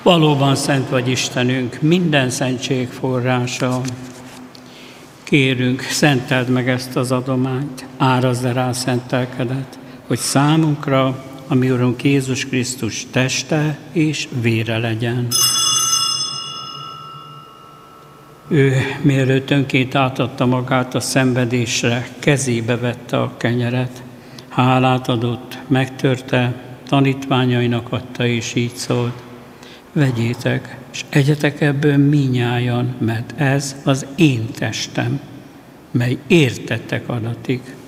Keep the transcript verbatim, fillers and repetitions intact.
Valóban szent vagy Istenünk, minden szentség forrása. Kérünk, szenteld meg ezt az adományt, árazd rá szent lelkedet, hogy számunkra a mi Urunk Jézus Krisztus teste és vére legyen. Ő, mielőtt önként átadta magát a szenvedésre, kezébe vette a kenyeret, hálát adott, megtörte, tanítványainak adta, és így szólt: vegyétek, és egyetek ebből minnyájan, mert ez az én testem, mely értetek adatik.